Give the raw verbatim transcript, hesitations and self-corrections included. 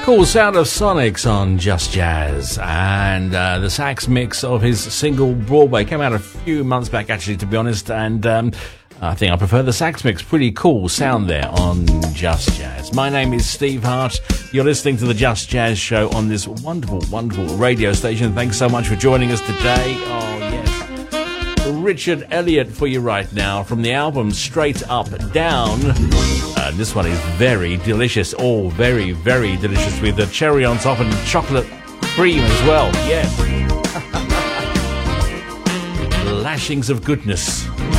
Cool sound of Sonics on Just Jazz, and uh, the sax mix of his single Broadway came out a few months back, actually, to be honest, and um, I think I prefer the sax mix. Pretty cool sound there on Just Jazz. My name is Steve Hart. You're listening to the Just Jazz Show on this wonderful, wonderful radio station. Thanks so much for joining us today. Oh, yes. Richard Elliott for you right now from the album Straight Up Down. Uh, this one is very delicious. Oh, very, very delicious with the cherry on top and chocolate cream as well. Yes. Lashings of goodness.